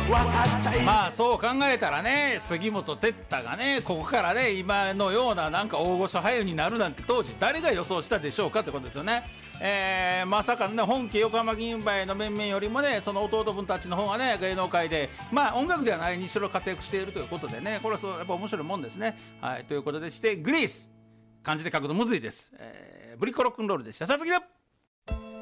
まあそう考えたらね、杉本哲太がねここからね今のようななんか大御所俳優になるなんて当時誰が予想したでしょうかってことですよね。まさかね本家横浜銀杯の面々よりもねその弟分たちの方がね芸能界でまあ音楽ではないにしろ活躍しているということでね、これはやっぱ面白いもんですね。はい、ということでしてグリース漢字で書くとむずいです。ブリコロックンロールでした。さつきだ。